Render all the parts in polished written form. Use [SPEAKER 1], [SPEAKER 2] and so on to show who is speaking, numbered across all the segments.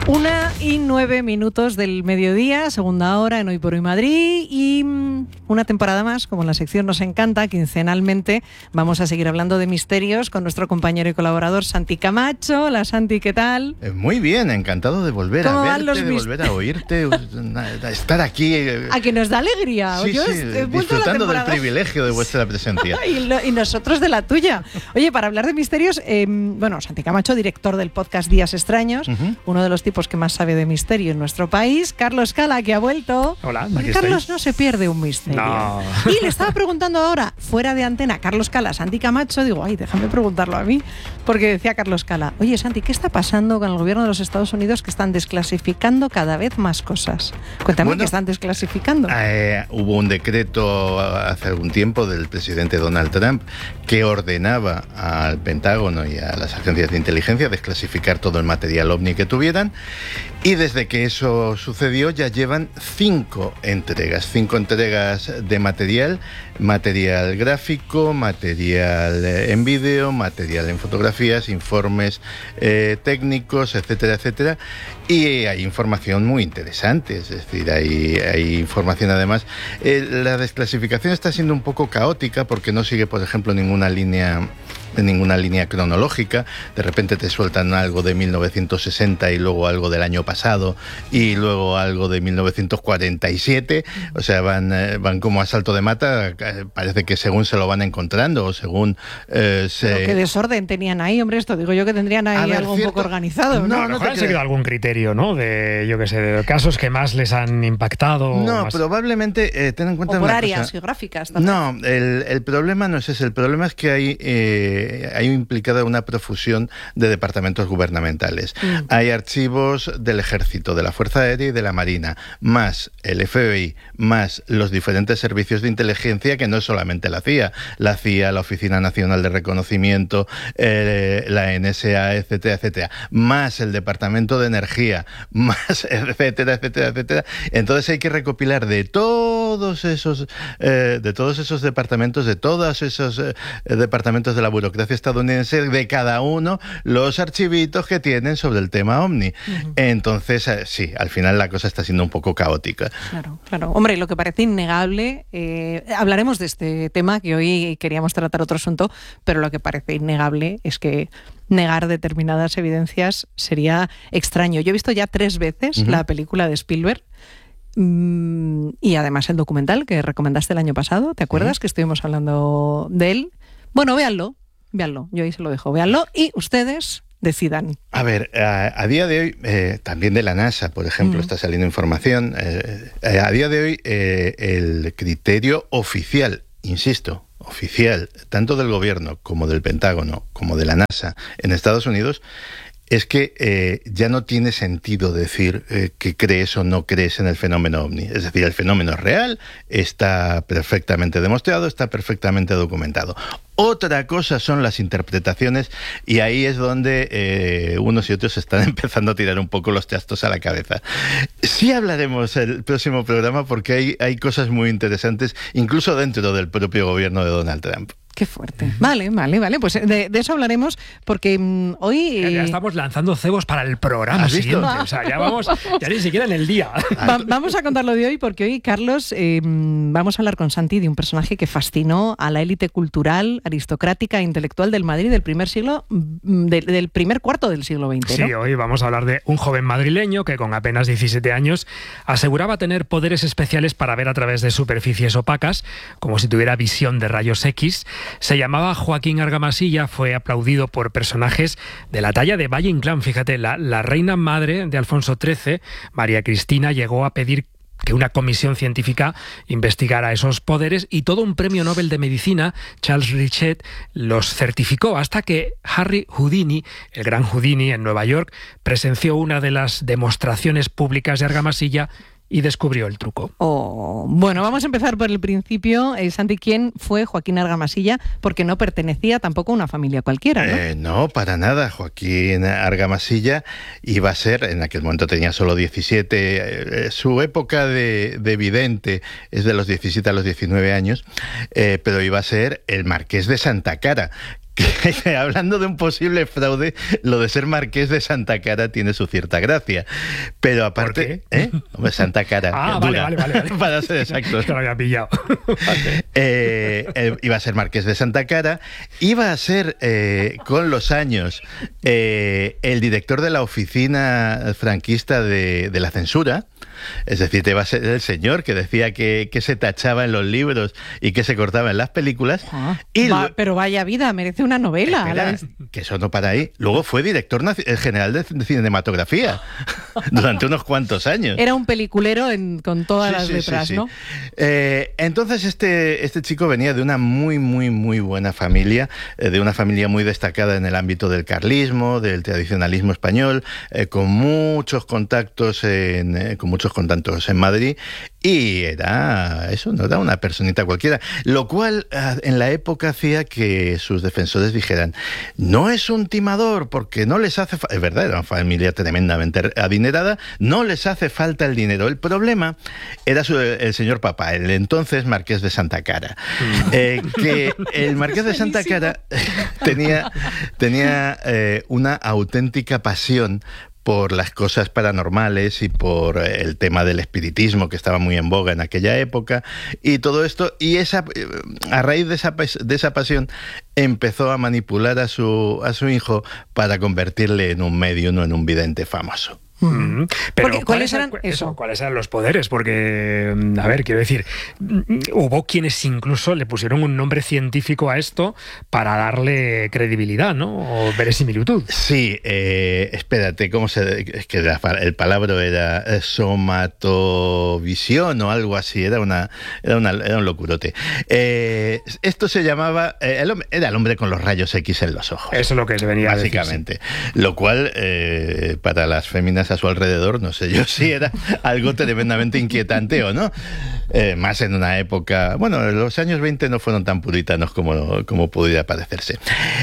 [SPEAKER 1] 1:09 del mediodía, segunda hora en Hoy por Hoy Madrid, y una temporada más, como la sección nos encanta, quincenalmente vamos a seguir hablando de misterios con nuestro compañero y colaborador Santi Camacho. Hola Santi, ¿qué tal?
[SPEAKER 2] Muy bien, encantado de volver a verte, de volver a oírte, a estar aquí.
[SPEAKER 1] A que nos da alegría.
[SPEAKER 2] Sí, disfrutando del privilegio de vuestra presencia.
[SPEAKER 1] y nosotros de la tuya. Oye, para hablar de misterios, Santi Camacho, director del podcast Días Extraños, uno de los tipos que más sabe de misterio en nuestro país, Carlos Cala, que ha vuelto.
[SPEAKER 3] Hola,
[SPEAKER 1] porque Carlos no se pierde un misterio.
[SPEAKER 3] No.
[SPEAKER 1] Y le estaba preguntando ahora, fuera de antena, Carlos Cala, Santi Camacho, digo, déjame preguntarlo a mí, porque decía Carlos Cala, oye Santi, ¿qué está pasando con el gobierno de los Estados Unidos que están desclasificando cada vez más cosas? Cuéntame, ¿qué están desclasificando?
[SPEAKER 2] Hubo un decreto hace algún tiempo del presidente Donald Trump que ordenaba al Pentágono y a las agencias de inteligencia desclasificar todo el material OVNI que tuvieran. Y desde que eso sucedió ya llevan 5 entregas de material gráfico, material en vídeo, material en fotografías, informes técnicos, etcétera, etcétera. Y hay información muy interesante, es decir, hay información además. La desclasificación está siendo un poco caótica porque no sigue, por ejemplo, ninguna línea cronológica. De repente te sueltan algo de 1960 y luego algo del año pasado y luego algo de 1947. O sea, van como a salto de mata. Parece que según se lo van encontrando o según
[SPEAKER 1] Pero qué desorden tenían ahí, hombre, esto digo yo que tendrían ahí algo un poco organizado.
[SPEAKER 3] No, no te seguido algún criterio, ¿no? De, yo qué sé, de casos que más les han impactado.
[SPEAKER 2] No, probablemente, ten en cuenta
[SPEAKER 1] o por
[SPEAKER 2] una
[SPEAKER 1] áreas
[SPEAKER 2] cosa.
[SPEAKER 1] Geográficas también.
[SPEAKER 2] No, el problema no es ese. El problema es que hay implicada una profusión de departamentos gubernamentales. Hay archivos del Ejército, de la Fuerza Aérea y de la Marina, más el FBI, más los diferentes servicios de inteligencia, que no es solamente la CIA, la Oficina Nacional de Reconocimiento, la NSA, etcétera, etcétera, más el Departamento de Energía, más etcétera, etcétera, etcétera. Entonces hay que recopilar de todos esos departamentos, de todos esos departamentos de la burocracia estadounidense, de cada uno, los archivitos que tienen sobre el tema OVNI. Entonces, sí, al final la cosa está siendo un poco caótica.
[SPEAKER 1] Claro. Hombre, lo que parece innegable, hablaremos de este tema, que hoy queríamos tratar otro asunto, pero lo que parece innegable es que negar determinadas evidencias sería extraño. Yo he visto ya 3 veces la película de Spielberg, y además el documental que recomendaste el año pasado, ¿te acuerdas que estuvimos hablando de él? Bueno, véanlo, yo ahí se lo dejo, véanlo y ustedes decidan.
[SPEAKER 2] A ver, a día de hoy, también de la NASA, por ejemplo, está saliendo información, a día de hoy el criterio oficial, insisto, oficial, tanto del gobierno como del Pentágono, como de la NASA en Estados Unidos, es que ya no tiene sentido decir que crees o no crees en el fenómeno OVNI. Es decir, el fenómeno es real, está perfectamente demostrado, está perfectamente documentado. Otra cosa son las interpretaciones, y ahí es donde unos y otros están empezando a tirar un poco los trastos a la cabeza. Sí hablaremos el próximo programa porque hay cosas muy interesantes, incluso dentro del propio gobierno de Donald Trump.
[SPEAKER 1] Qué fuerte. Vale. Pues de eso hablaremos porque hoy...
[SPEAKER 3] Ya estamos lanzando cebos para el programa siguiente. O sea, ya ni siquiera en el día.
[SPEAKER 1] Vamos a contar lo de hoy porque hoy, Carlos, vamos a hablar con Santi de un personaje que fascinó a la élite cultural, aristocrática e intelectual del Madrid del primer cuarto del siglo XX, ¿no?
[SPEAKER 3] Sí, hoy vamos a hablar de un joven madrileño que con apenas 17 años aseguraba tener poderes especiales para ver a través de superficies opacas, como si tuviera visión de rayos X. Se llamaba Joaquín Argamasilla, fue aplaudido por personajes de la talla de Valle Inclán. Fíjate, la reina madre de Alfonso XIII, María Cristina, llegó a pedir que una comisión científica investigara esos poderes y todo un premio Nobel de Medicina, Charles Richet, los certificó hasta que Harry Houdini, el gran Houdini en Nueva York, presenció una de las demostraciones públicas de Argamasilla y descubrió el truco.
[SPEAKER 1] Bueno, vamos a empezar por el principio. Santi, ¿quién fue Joaquín Argamasilla? Porque no pertenecía tampoco a una familia cualquiera, ¿no?
[SPEAKER 2] No, para nada. Joaquín Argamasilla iba a ser, en aquel momento tenía solo 17, su época de vidente es de los 17 a los 19 años, pero iba a ser el marqués de Santa Cara, que hablando de un posible fraude, lo de ser marqués de Santa Cara tiene su cierta gracia. Pero aparte...
[SPEAKER 3] ¿Por qué?
[SPEAKER 2] Hombre, Santa Cara.
[SPEAKER 3] Vale.
[SPEAKER 2] Para ser exactos.
[SPEAKER 3] Que lo había pillado.
[SPEAKER 2] Iba a ser marqués de Santa Cara, iba a ser, con los años, el director de la oficina franquista de la censura. Es decir, te va a ser el señor que decía que se tachaba en los libros y que se cortaba en las películas.
[SPEAKER 1] Pero vaya vida, merece una novela.
[SPEAKER 2] Espera, que eso no para ahí. Luego fue director general de cinematografía durante unos cuantos años.
[SPEAKER 1] Era un peliculero con todas las letras, ¿no?
[SPEAKER 2] Entonces este chico venía de una muy buena familia, de una familia muy destacada en el ámbito del carlismo, del tradicionalismo español, con muchos contactos en Madrid, y no era una personita cualquiera, lo cual en la época hacía que sus defensores dijeran: no es un timador porque no les hace falta, es verdad, era una familia tremendamente adinerada, no les hace falta el dinero, el problema era el señor papá, el entonces marqués de Santa Cara, que el marqués de Santa Cara tenía una auténtica pasión por las cosas paranormales y por el tema del espiritismo, que estaba muy en boga en aquella época, y todo esto, y a raíz de esa pasión empezó a manipular a su hijo para convertirle en un médium o en un vidente famoso.
[SPEAKER 3] Pero
[SPEAKER 1] ¿cuáles eran
[SPEAKER 3] los poderes? Porque, a ver, quiero decir, hubo quienes incluso le pusieron un nombre científico a esto para darle credibilidad, ¿no? O verosimilitud.
[SPEAKER 2] Sí, espérate, es que el palabra era somatovisión o algo así, era un locurote. Esto se llamaba, era el hombre con los rayos X en los ojos.
[SPEAKER 3] Eso es lo que se venía
[SPEAKER 2] básicamente
[SPEAKER 3] a decir,
[SPEAKER 2] sí. Lo cual, para las féminas a su alrededor, no sé yo si era algo tremendamente inquietante o no. Más en una época... Bueno, los años 20 no fueron tan puritanos como pudiera parecerse.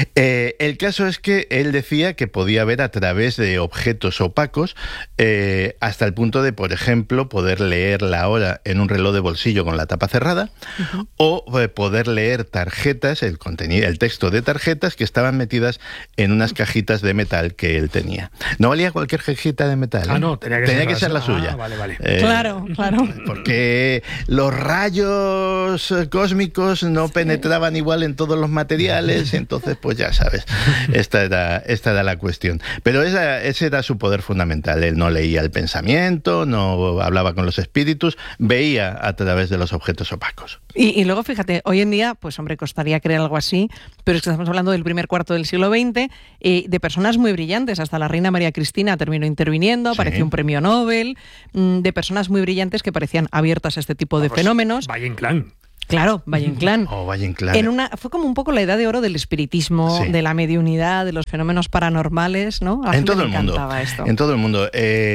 [SPEAKER 2] El caso es que él decía que podía ver a través de objetos opacos, hasta el punto de, por ejemplo, poder leer la hora en un reloj de bolsillo con la tapa cerrada, o poder leer tarjetas, el texto de tarjetas que estaban metidas en unas cajitas de metal que él tenía. No valía cualquier cajita de metal.
[SPEAKER 3] No, tenía que ser la suya.
[SPEAKER 1] Vale. Claro.
[SPEAKER 2] Porque los rayos cósmicos no penetraban igual en todos los materiales, entonces pues ya sabes, esta era la cuestión. Pero ese era su poder fundamental. Él no leía el pensamiento, no hablaba con los espíritus, veía a través de los objetos opacos.
[SPEAKER 1] Y luego, fíjate, hoy en día, pues hombre, costaría creer algo así, pero es que estamos hablando del primer cuarto del siglo XX, de personas muy brillantes. Hasta la reina María Cristina terminó interviniendo, apareció un premio Nobel, de personas muy brillantes que parecían abiertas a este tipo de fenómenos.
[SPEAKER 3] Valle Inclán.
[SPEAKER 1] Claro, Valle Inclán.
[SPEAKER 2] Valle Inclán.
[SPEAKER 1] Fue como un poco la edad de oro del espiritismo, de la mediunidad, de los fenómenos paranormales, ¿no?
[SPEAKER 2] En todo el mundo.
[SPEAKER 1] Esto.
[SPEAKER 2] En todo el mundo.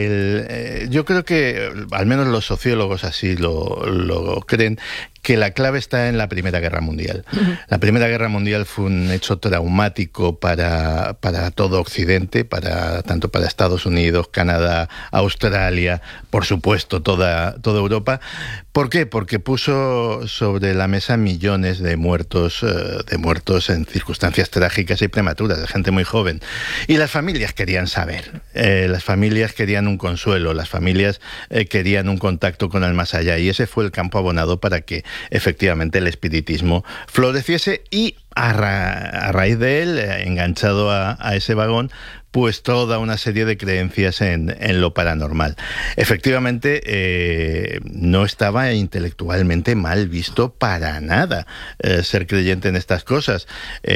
[SPEAKER 2] Yo creo que, al menos los sociólogos así lo creen, que la clave está en la Primera Guerra Mundial. La Primera Guerra Mundial fue un hecho traumático para todo Occidente, tanto para Estados Unidos, Canadá, Australia, por supuesto toda Europa. ¿Por qué? Porque puso sobre la mesa millones de muertos en circunstancias trágicas y prematuras, de gente muy joven. Y las familias querían saber, las familias querían un consuelo, las familias querían un contacto con el más allá, y ese fue el campo abonado para que efectivamente el espiritismo floreciese, y a raíz de él, enganchado a ese vagón, pues toda una serie de creencias en lo paranormal. Efectivamente, no estaba intelectualmente mal visto para nada ser creyente en estas cosas.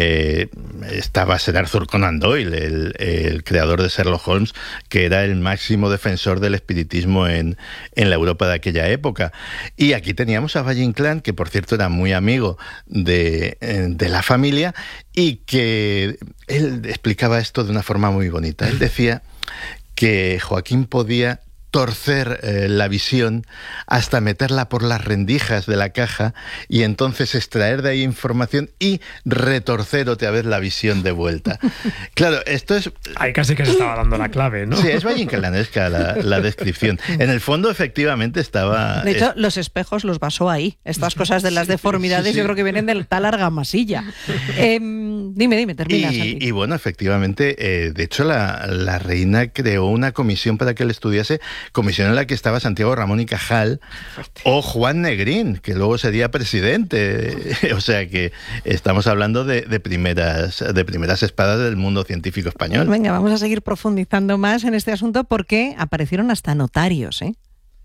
[SPEAKER 2] Estaba Sir Arthur Conan Doyle, el creador de Sherlock Holmes, que era el máximo defensor del espiritismo en la Europa de aquella época. Y aquí teníamos a Valle Inclán, que por cierto era muy amigo de la familia, y que él explicaba esto de una forma muy bonita. Él decía que Joaquín podía torcer la visión hasta meterla por las rendijas de la caja y entonces extraer de ahí información y retorcer otra vez la visión de vuelta. Claro, esto es...
[SPEAKER 3] Ahí casi que se estaba dando la clave, ¿no?
[SPEAKER 2] Sí, es vallinclanesca la descripción. En el fondo, efectivamente, estaba...
[SPEAKER 1] De hecho, los espejos los basó ahí. Estas cosas de las deformidades yo creo que vienen de tal argamasilla. Dime, termina.
[SPEAKER 2] Y bueno, efectivamente, de hecho la reina creó una comisión para que él estudiase, comisión en la que estaba Santiago Ramón y Cajal o Juan Negrín, que luego sería presidente. O sea que estamos hablando de primeras espadas del mundo científico español.
[SPEAKER 1] Venga, vamos a seguir profundizando más en este asunto porque aparecieron hasta notarios, ¿eh?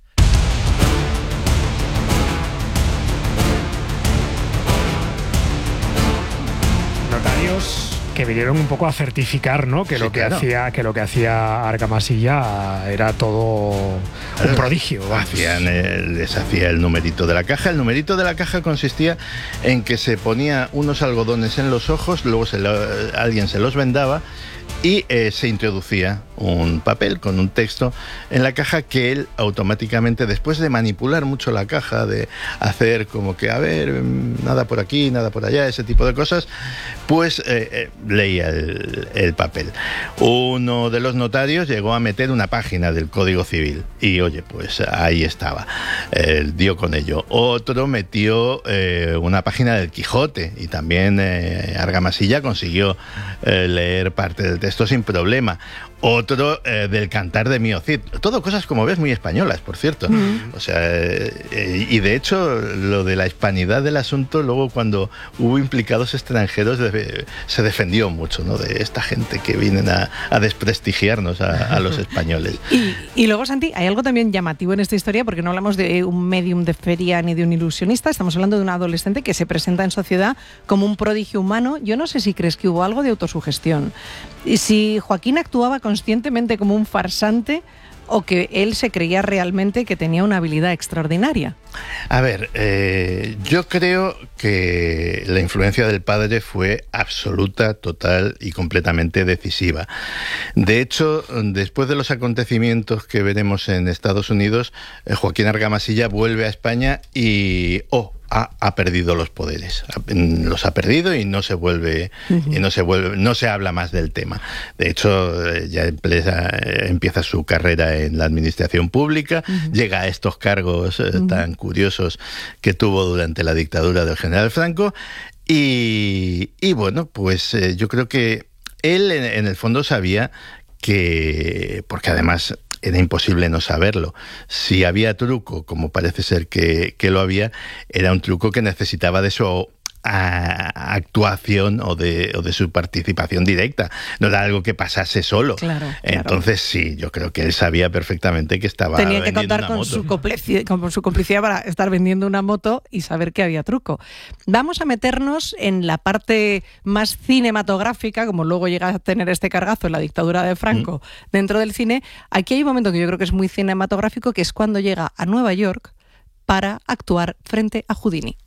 [SPEAKER 3] Notarios que vinieron un poco a certificar, ¿no? Que, sí, lo que hacía Argamasilla era todo un prodigio.
[SPEAKER 2] Les hacía el numerito de la caja. El numerito de la caja consistía en que se ponía unos algodones en los ojos, luego alguien se los vendaba y se introducía un papel con un texto en la caja que él automáticamente, después de manipular mucho la caja, de hacer como que, a ver, nada por aquí, nada por allá, ese tipo de cosas, pues leía el papel. Uno de los notarios llegó a meter una página del Código Civil y, oye, pues ahí estaba, dio con ello. Otro metió una página del Quijote y también Argamasilla consiguió leer parte del texto sin problema. Otro del Cantar de Mio Cid. Todo cosas, como ves, muy españolas, por cierto. O sea, y de hecho, lo de la hispanidad del asunto, luego cuando hubo implicados extranjeros, se defendió mucho, ¿no? De esta gente que vienen a desprestigiarnos a los españoles.
[SPEAKER 1] Y luego, Santi, hay algo también llamativo en esta historia, porque no hablamos de un medium de feria ni de un ilusionista, estamos hablando de un adolescente que se presenta en sociedad como un prodigio humano. Yo no sé si crees que hubo algo de autosugestión. Y si Joaquín actuaba conscientemente como un farsante o que él se creía realmente que tenía una habilidad extraordinaria.
[SPEAKER 2] A ver, yo creo que la influencia del padre fue absoluta, total y completamente decisiva. De hecho, después de los acontecimientos que veremos en Estados Unidos, Joaquín Argamasilla vuelve a España y ha perdido los poderes, los ha perdido y no se habla más del tema. De hecho, ya empieza su carrera en la administración pública, llega a estos cargos tan curiosos que tuvo durante la dictadura del general Franco y bueno, pues yo creo que él en el fondo sabía que, porque además era imposible no saberlo, si había truco, como parece ser que lo había, era un truco que necesitaba de su actuación o de su participación directa, no era algo que pasase solo. Claro. Entonces sí, yo creo que él sabía perfectamente que estaba
[SPEAKER 1] tenía que
[SPEAKER 2] vendiendo
[SPEAKER 1] contar
[SPEAKER 2] una moto.
[SPEAKER 1] con su complicidad para estar vendiendo una moto y saber que había truco. Vamos a meternos en la parte más cinematográfica, como luego llega a tener este cargazo en la dictadura de Franco dentro del cine. Aquí hay un momento que yo creo que es muy cinematográfico, que es cuando llega a Nueva York para actuar frente a Houdini.